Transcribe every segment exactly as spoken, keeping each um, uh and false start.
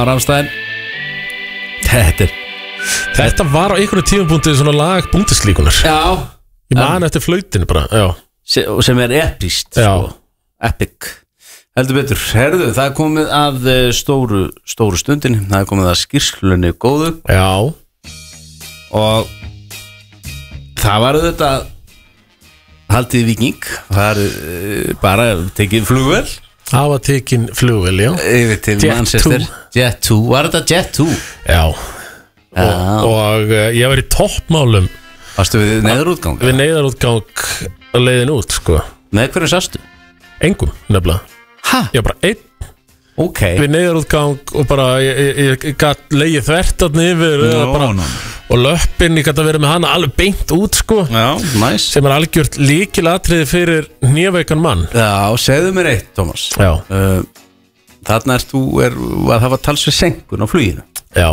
Rammstein. Þetta er Þetta var á einhverju tímapunkti svona lag búndislíkunar. Já. Ég man eftir flautinu bara, já. Sem er epist, sko. Epic. Heldur betur. Herðu, það er komið að stóru, stóru stundin. Það er komið að skýrslunni góðu. Já. Og það var þetta haldið í Víking. Það er bara tekið flugvél. Það var tekin flugvél, já. Yfir til Jet Manchester. Jet two. Var þetta Jet two? Já. Og, og uh, ég var í toppmálum. Varstu við neyðarútgang? Við neyðarútgang leiðin út, sko. Með hverju sástu? Engum, nefnilega. Hæ? Ég var bara einn. Ok. Við neyðarútgang og bara ég, ég, ég gat leiðið þvertarni yfir no, bara, no. Og löppin, ég gat að vera með hana alveg beint út, sko. Já, næs. Sem er algjört líkilatriði fyrir hnéveikan mann. Já, segðu mér eitt, Tómas. Já. uh, Þarna er þú er, að það var talsvið senkun á fluginu. Já.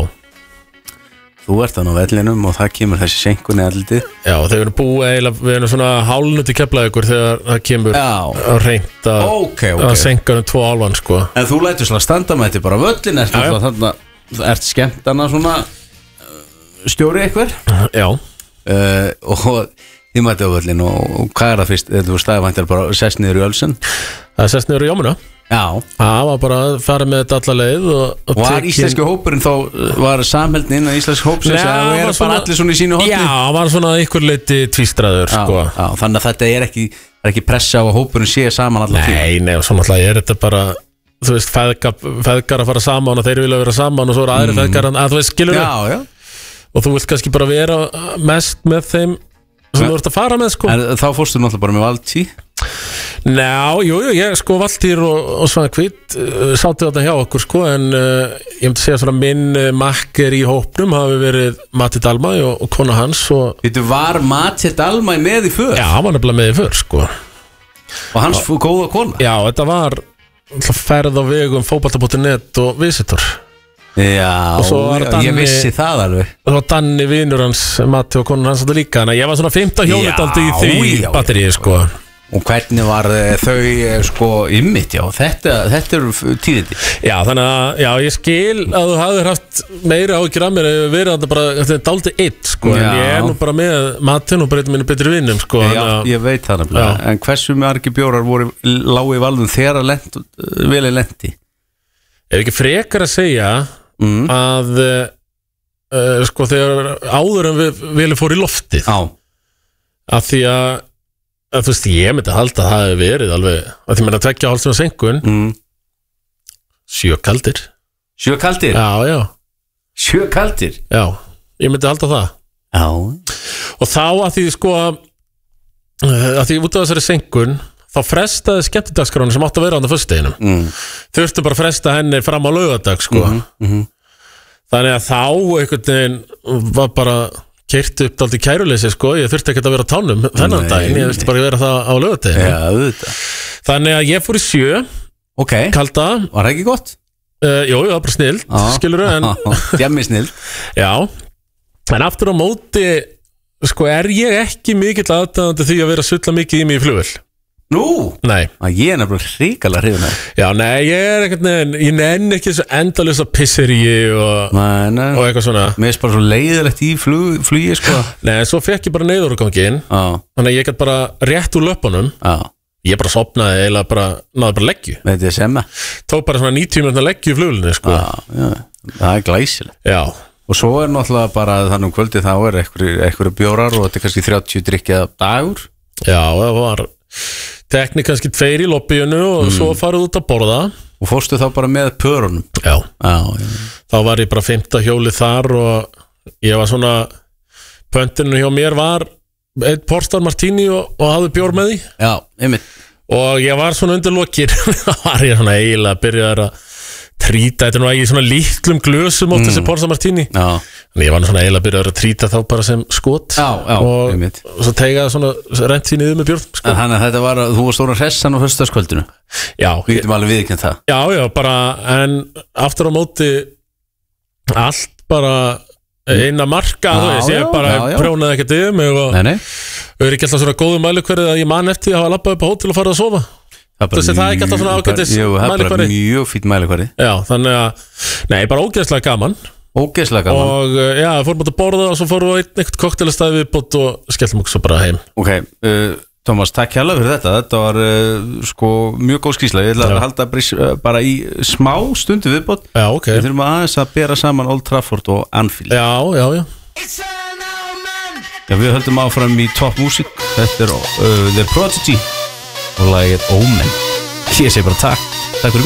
Þú ert þannig á vellinum og það kemur þessi senkun í aldrei. Já, þeir eru búið eiginlega, við erum svona hálnuti keflaði ykkur þegar það kemur Já. Að reynt að okay, okay. að senka um tvo álvan, sko. En þú lætur svona standa með þetta bara völlin, ert þú þarna, ert skemmtana svona stjóri eitthvað? Já. Uh, og þið mætti á völlin og, og hvað er það fyrst? Þú staðvæntar bara sest niður í Ölsen? Það er sest niður í Jómuna. Já. Það var bara að fara með þetta alla leið og, og var tekin... íslenski hópurinn þá var samheldin innan íslenski hópsins eða það er bara svona... allir svona í sínu hótti? Já, það var svona ykkur leiti tvístraður, já, sko. Já, þannig að þetta er ekki, er ekki pressa á að hópurinn sé saman allar tíma. Nei, nei, og svona alltaf er þetta bara, þú veist, feðgar, feðgar að fara saman og þeir vilja vera saman og svo eru aðri mm. feðgar að þú veist, skilur já, já. Og þú vilt kannski bara vera mest með þeim sem ja. Þú ert að fara með, sko. En þá fórstu náttúrulega bara með Valtí? Ná, jú, jú, ég sko Valtýr og, og svona Hvít uh, sátu þetta hjá okkur, sko, en uh, ég myndi segja svona minn uh, makker í hópnum hafi verið Matti Dalmæ og, og kona hans og... Þetta var Matti Dalmæ með í för? Já, hann var nefnilega með í för, sko. Og hans fór góða kona? Já, þetta var ferð á vegum fótbolta punktur net og Visitor. Já, Danni, ég vissi það alveg. Og svo Danni vinur hans, Matti og konan hans þetta líka, þannig að ég var svona fimmta hjólið í því batteríi, sko. Og hvernig var þau sko ymmit, já, þetta, þetta eru tíðindi. Já, þannig að, já, ég skil að þú hafðir haft meira áhyggjur af mér ef verið þetta bara, þetta er dálítið eitt, sko, já. En ég er nú bara með Mattin og breytum minni betri vinnum, sko. Já, ég veit það nefnilega, en hversu margir bjórar voru lágu í valðum þegar að lent, vel er lenti? Er ekki frekar að segja mm. að, uh, sko, þegar áður en við viljum fór í loftið. Já. Að því að að þú veist, ég myndi að halda að það hefði verið alveg, að því mér að tvekja hálfsum að senkun mm. sjökaldir Sjökaldir? Já, já Sjökaldir? Já, ég myndi að halda það. Já. Og þá að því sko að því út af þessari senkun þá frestaði skemmtidagsskrána sem átti að vera á það föstudeginum mm. þurftu bara að fresta henni fram á laugardag, sko mm -hmm. Þannig að þá einhvern veginn var bara keyrt upp dálítið kæruleysi, sko, ég þurfti ekki að vera á tánum þennan nei, daginn, ég þurfti bara að vera það á laugardaginn. Já, auðvitað. Þannig að ég fór í sjö, ok, kalda. Var það ekki gott? Uh, jú, það var bara snill, skilurðu, en Djammi snill. Já, en aftur á móti, sko, er ég ekki mikill aðdáandi því að vera að sulla mikið í mig í flugvél. Nú? Nei. Að ég er nefnilega hrikalega hrifinn af. Já, nei, ég er ekkert nefn, ég nenni ekki þessu endalösa pisseríi og, nei, nei. og eitthvað svona. Mér er bara svo leiðilegt í flug, flugi, sko. Nei, svo fekk ég bara neyðarúrganginn, þannig að ég gæti bara rétt úr löpunum. Já. Ég bara sopnaði eða bara, náði bara leggju. Veit ég sem að. Tók bara svona níutíu mínútna leggju í flugvélinni, sko. Já, já, það er glæsilegt. Já. Og svo er náttúrulega bara þannig um kvöldi þá er einhverju bjórar og þetta er kannski þrjátíu drikkja dagur. Já, það var tekni kannski tveir í lobbyinu og mm. svo farið út að borða. Og fórstu þá bara með pörunum? Já. Já, já. Þá var ég bara fimmta hjólið þar og ég var svona, pöntinu hjá mér var einn Portstar Martini og, og hafði bjór með því. Já, einmitt. Og ég var svona undir lokir, þá var ég svona eiginlega að byrja að trýta, þetta er nú ekki svona lítlum glösum átt mm. þessi Portstar Martini. Já. Þannig ég var nú svona eiginlega að byrja að trýta þá bara sem skot. Já, já, og, einmitt. Og svo tegaði svona rent því niður með bjórn, sko. En þannig að þetta var, þú var stóran hressan á föstudagskvöldinu. Já. Við getum alveg viðurkennt það. Já, já, bara, en aftur á móti allt bara eina marka, þú veist, ég bara prjónaði ekkert yfir mig og er ekki alltaf svona góðu mælikvarði að ég man eftir að hafa labbað upp á hótel og farið að sofa. Þú veist, það er ekki alltaf svona ágætis Jú, það er bara mjög fýtt mælikvarði Já, þannig að, nei, bara ógeðslega gaman Ógeðslega gaman Og já, fórum út að borða og svo fórum við einn eitthvað koktelastæði viðbót og skellum okkur svo bara heim Ok, uh, Tómas, takk hérlega fyrir þetta Þetta var uh, sko mjög góð skýrsla Ég ætla að halda uh, bara í smá stundu viðbót Já, ok Við þurfum aðeins að bera saman Old Trafford og Anfield Já, já, já Já, við höldum áfram í Top Music Þetta er uh, The Prodigy og lagið Omen Ég segi bara takk